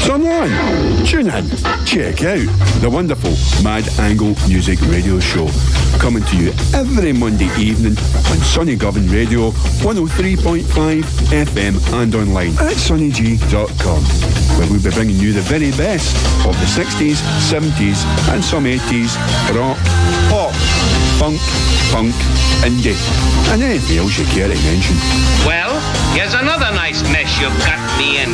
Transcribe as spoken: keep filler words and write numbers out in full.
Sunland. Tune in, check out the wonderful Mad Angle Music Radio Show, coming to you every Monday evening on Sonny Govan Radio, one oh three point five F M, and online at sonny g dot com, where we'll be bringing you the very best of the sixties, seventies and some eighties rock, pop, funk, punk, indie, and anything else you care to mention. Well, here's another nice mess you've got me in.